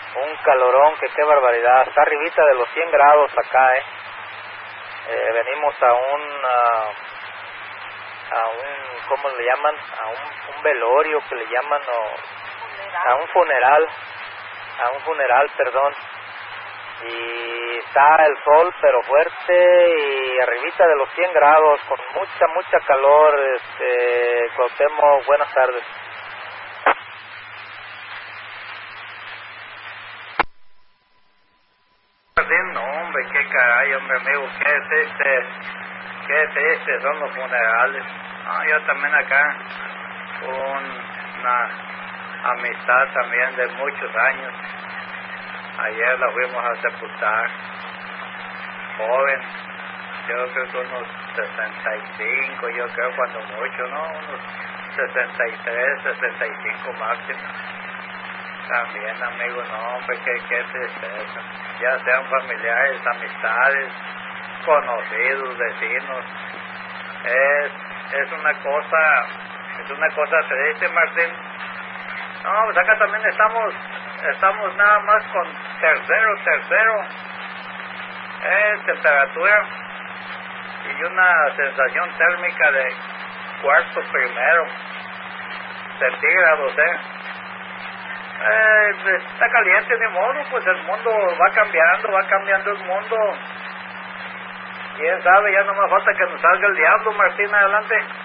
Un calorón que qué barbaridad. Está arribita de los 100 grados acá, venimos a un, ¿cómo le llaman? A un velorio que le llaman, o a un funeral, perdón. Y está el sol pero fuerte y arribita de los 100 grados, con mucha calor. Cuauhtémoc, buenas tardes. No, hombre, qué caray, hombre, amigo, qué triste son los funerales. No, yo también acá, una amistad también de muchos años. Ayer la fuimos a sepultar, joven, yo creo que unos 65, yo creo cuando mucho, ¿no? Unos 63, 65 máximo. También, amigo, no, hombre, qué tristeza. Ya sean familiares, amistades, conocidos, vecinos. Es una cosa triste, Martín. No, pues acá también estamos nada más con tercero, temperatura y una sensación térmica de cuarto primero centígrados, está caliente, ni modo, pues el mundo va cambiando el mundo. Quién sabe, ya no más falta que nos salga el diablo, Martín, adelante.